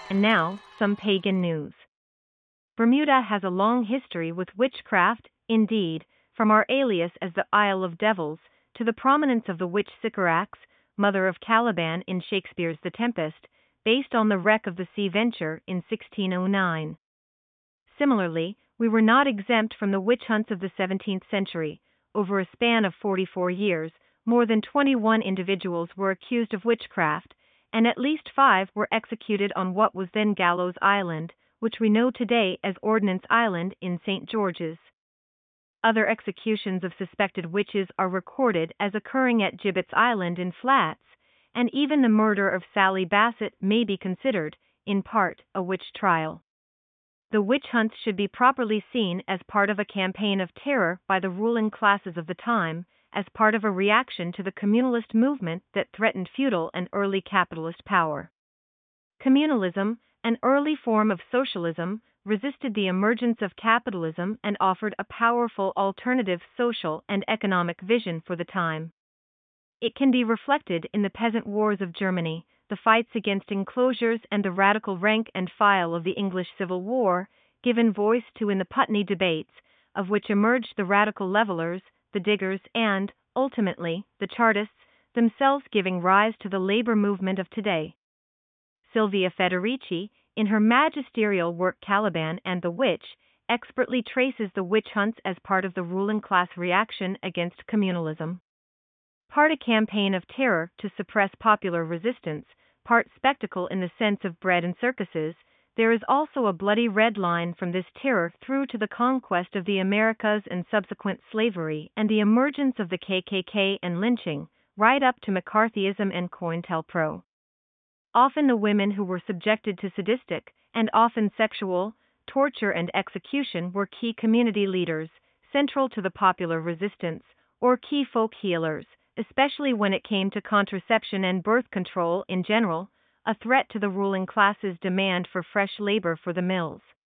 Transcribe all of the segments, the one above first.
And now, some pagan news. Bermuda has a long history with witchcraft, indeed, from our alias as the Isle of Devils, to the prominence of the witch Sycorax, mother of Caliban in Shakespeare's The Tempest, based on the wreck of the Sea Venture in 1609. Similarly, we were not exempt from the witch hunts of the 17th century. Over a span of 44 years, more than 21 individuals were accused of witchcraft, and at least 5 were executed on what was then Gallows Island, which we know today as Ordnance Island in St. George's. Other executions of suspected witches are recorded as occurring at Gibbets Island in Flats, and even the murder of Sally Bassett may be considered, in part, a witch trial. The witch hunts should be properly seen as part of a campaign of terror by the ruling classes of the time, as part of a reaction to the communalist movement that threatened feudal and early capitalist power. Communalism, an early form of socialism, resisted the emergence of capitalism and offered a powerful alternative social and economic vision for the time. It can be reflected in the peasant wars of Germany, the fights against enclosures, and the radical rank and file of the English Civil War, given voice to in the Putney debates, of which emerged the radical levelers, the diggers, and, ultimately, the Chartists, themselves giving rise to the labor movement of today. Silvia Federici, in her magisterial work Caliban and the Witch, expertly traces the witch hunts as part of the ruling class reaction against communalism. Part a campaign of terror to suppress popular resistance, part spectacle in the sense of bread and circuses, there is also a bloody red line from this terror through to the conquest of the Americas and subsequent slavery and the emergence of the KKK and lynching, right up to McCarthyism and COINTELPRO. Often the women who were subjected to sadistic, and often sexual, torture and execution were key community leaders, central to the popular resistance, or key folk healers, especially when it came to contraception and birth control in general, a threat to the ruling class's demand for fresh labor for the mills.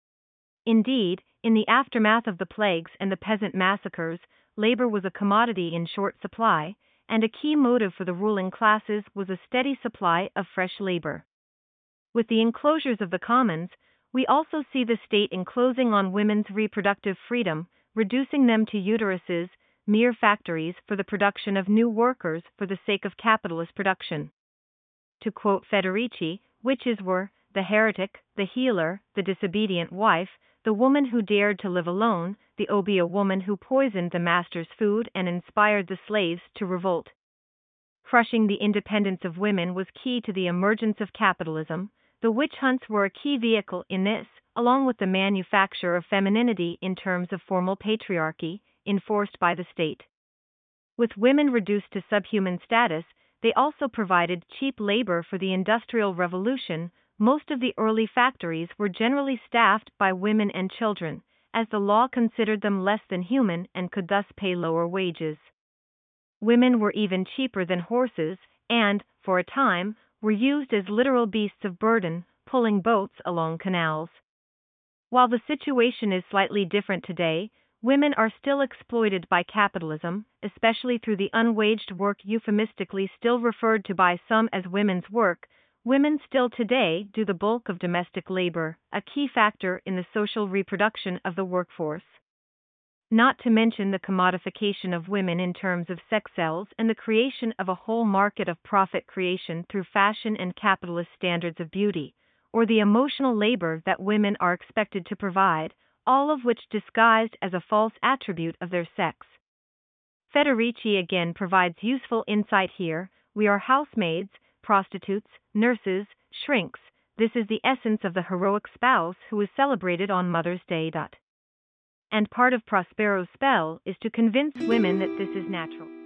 Indeed, in the aftermath of the plagues and the peasant massacres, labor was a commodity in short supply, and a key motive for the ruling classes was a steady supply of fresh labor. With the enclosures of the commons, we also see the state enclosing on women's reproductive freedom, reducing them to uteruses, mere factories for the production of new workers for the sake of capitalist production. To quote Federici, witches were the heretic, the healer, the disobedient wife, the woman who dared to live alone, the obeah woman who poisoned the master's food and inspired the slaves to revolt. Crushing the independence of women was key to the emergence of capitalism. The witch hunts were a key vehicle in this, along with the manufacture of femininity in terms of formal patriarchy, enforced by the state. With women reduced to subhuman status, they also provided cheap labor for the Industrial Revolution. Most of the early factories were generally staffed by women and children, as the law considered them less than human and could thus pay lower wages. Women were even cheaper than horses and, for a time, were used as literal beasts of burden, pulling boats along canals. While the situation is slightly different today, women are still exploited by capitalism, especially through the unwaged work euphemistically still referred to by some as women's work. Women still today do the bulk of domestic labor, a key factor in the social reproduction of the workforce. Not to mention the commodification of women in terms of sex cells and the creation of a whole market of profit creation through fashion and capitalist standards of beauty, or the emotional labor that women are expected to provide, all of which disguised as a false attribute of their sex. Federici again provides useful insight here. We are housemaids, prostitutes, nurses, shrinks. This is the essence of the heroic spouse who is celebrated on Mother's Day. And part of Prospero's spell is to convince women that this is natural.